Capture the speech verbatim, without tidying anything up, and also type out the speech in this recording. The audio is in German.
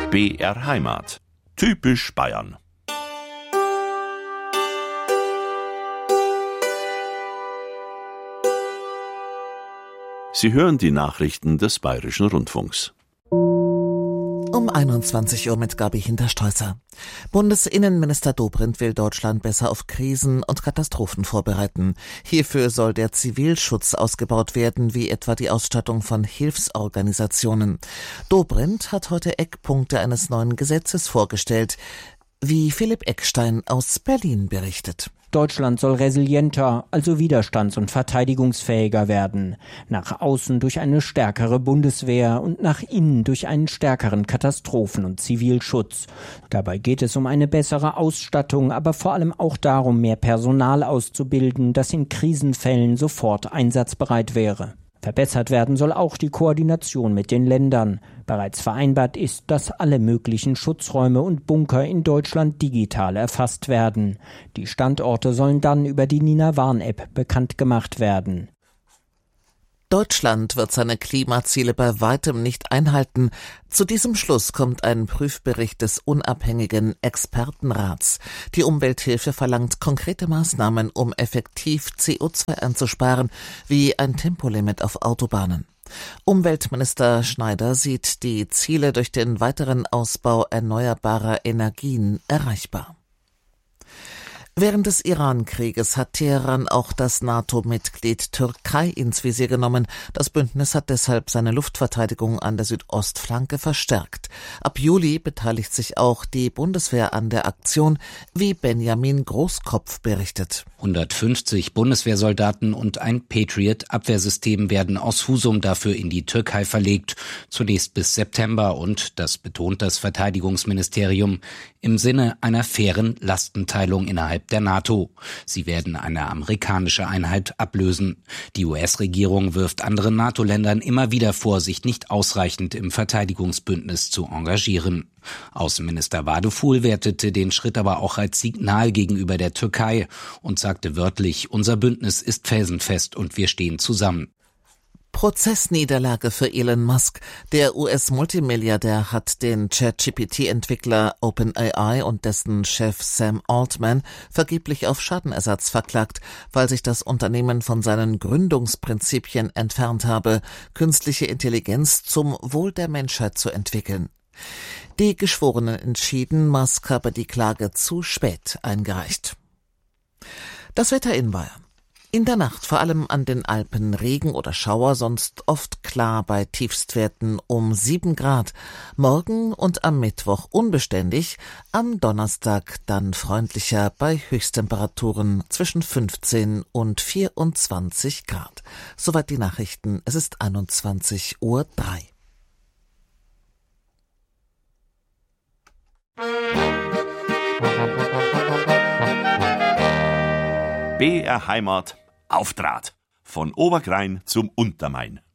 B R Heimat. Typisch Bayern. Sie hören die Nachrichten des Bayerischen Rundfunks. Um einundzwanzig Uhr mit Gabi Hinterstreusser. Bundesinnenminister Dobrindt will Deutschland besser auf Krisen und Katastrophen vorbereiten. Hierfür soll der Zivilschutz ausgebaut werden, wie etwa die Ausstattung von Hilfsorganisationen. Dobrindt hat heute Eckpunkte eines neuen Gesetzes vorgestellt, wie Philipp Eckstein aus Berlin berichtet. Deutschland soll resilienter, also widerstands- und verteidigungsfähiger werden. Nach außen durch eine stärkere Bundeswehr und nach innen durch einen stärkeren Katastrophen- und Zivilschutz. Dabei geht es um eine bessere Ausstattung, aber vor allem auch darum, mehr Personal auszubilden, das in Krisenfällen sofort einsatzbereit wäre. Verbessert werden soll auch die Koordination mit den Ländern. Bereits vereinbart ist, dass alle möglichen Schutzräume und Bunker in Deutschland digital erfasst werden. Die Standorte sollen dann über die Nina-Warn-App bekannt gemacht werden. Deutschland wird seine Klimaziele bei weitem nicht einhalten. Zu diesem Schluss kommt ein Prüfbericht des unabhängigen Expertenrats. Die Umwelthilfe verlangt konkrete Maßnahmen, um effektiv C O zwei einzusparen, wie ein Tempolimit auf Autobahnen. Umweltminister Schneider sieht die Ziele durch den weiteren Ausbau erneuerbarer Energien erreichbar. Während des Iran-Krieges hat Teheran auch das NATO-Mitglied Türkei ins Visier genommen. Das Bündnis hat deshalb seine Luftverteidigung an der Südostflanke verstärkt. Ab Juli beteiligt sich auch die Bundeswehr an der Aktion, wie Benjamin Großkopf berichtet. hundertfünfzig Bundeswehrsoldaten und ein Patriot-Abwehrsystem werden aus Husum dafür in die Türkei verlegt. Zunächst bis September und, das betont das Verteidigungsministerium, im Sinne einer fairen Lastenteilung innerhalb der NATO. Sie werden eine amerikanische Einheit ablösen. Die U S-Regierung wirft anderen NATO-Ländern immer wieder vor, sich nicht ausreichend im Verteidigungsbündnis zu engagieren. Außenminister Vadeful wertete den Schritt aber auch als Signal gegenüber der Türkei und sagte wörtlich, unser Bündnis ist felsenfest und wir stehen zusammen. Prozessniederlage für Elon Musk. Der U S-Multimilliardär hat den ChatGP T-Entwickler OpenAI und dessen Chef Sam Altman vergeblich auf Schadenersatz verklagt, weil sich das Unternehmen von seinen Gründungsprinzipien entfernt habe, künstliche Intelligenz zum Wohl der Menschheit zu entwickeln. Die Geschworenen entschieden, Musk habe die Klage zu spät eingereicht. Das Wetter in Bayern. In der Nacht vor allem an den Alpen Regen oder Schauer, sonst oft klar bei Tiefstwerten um sieben Grad. Morgen und am Mittwoch unbeständig, am Donnerstag dann freundlicher bei Höchsttemperaturen zwischen fünfzehn und vierundzwanzig Grad. Soweit die Nachrichten, es ist einundzwanzig Uhr drei. B R Heimat auf Draht. Von Oberkrain zum Untermain.